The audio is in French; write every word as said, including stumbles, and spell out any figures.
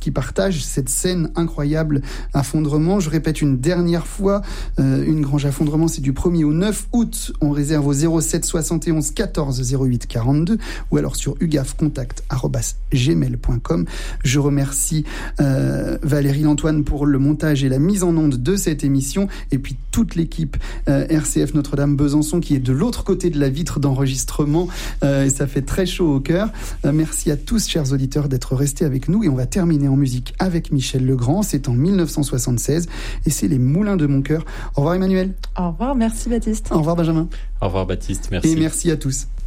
qui partagent cette scène incroyable Affondrement. Je répète une dernière fois, euh, une Grange Affondrement, c'est du premier au neuf août. On réserve au zéro sept soixante et onze quatorze zéro huit quarante-deux ou alors sur ugafcontact arobase gmail point com. Je remercie euh, Valérie Lantoine pour le montage et la mise en onde de cette émission, et puis toute l'équipe euh, R C F Notre-Dame Besançon qui est de l'autre côté de la vitre d'enregistrement, euh, et ça fait très chaud au cœur. Euh, merci à tous, chers auditeurs, d'être restés avec nous, et on va terminer en musique avec Michel Legrand. C'est en dix-neuf cent soixante-seize et c'est Les Moulins de mon cœur. Au revoir Emmanuel. Au revoir, merci Baptiste. Au revoir Benjamin. Au revoir Baptiste, merci. Et merci à tous.